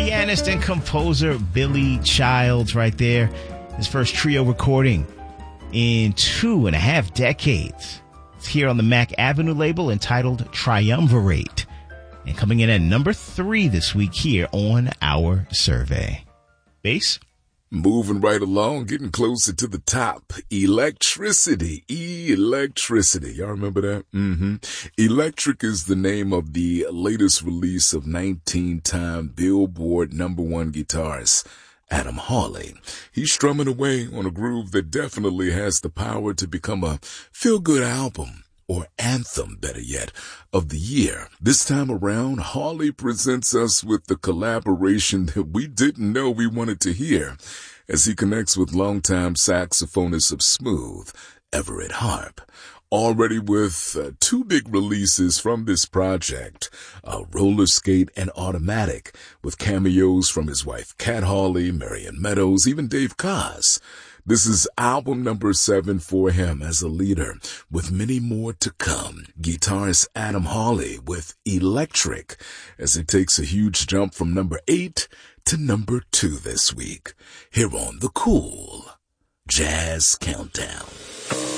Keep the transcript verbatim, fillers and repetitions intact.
Pianist and composer Billy Childs right there. His first trio recording in two and a half decades. It's here on the Mac Avenue label entitled Triumvirate. And coming in at number three this week here on our survey. Bass? Moving right along, getting closer to the top. Electricity. Electricity. Y'all remember that? Mm-hmm. Electric is the name of the latest release of nineteen-time Billboard number one guitarist Adam Hawley. He's strumming away on a groove that definitely has the power to become a feel-good album, or anthem, better yet, of the year. This time around, Hawley presents us with the collaboration that we didn't know we wanted to hear, as he connects with longtime saxophonist of Smooth, Everett Harp. Already with uh, two big releases from this project, uh, Roller Skate and Automatic, with cameos from his wife Cat Hawley, Marion Meadows, even Dave Koz. This is album number seven for him as a leader, with many more to come. Guitarist Adam Hawley with Electric, as it takes a huge jump from number eight to number two this week, here on the Cool Jazz Countdown.